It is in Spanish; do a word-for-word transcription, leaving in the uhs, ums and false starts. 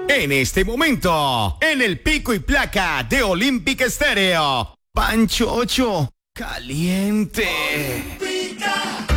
En este momento, en el pico y placa de Olympic Stereo, Pancho Ocho, caliente. Olímpica.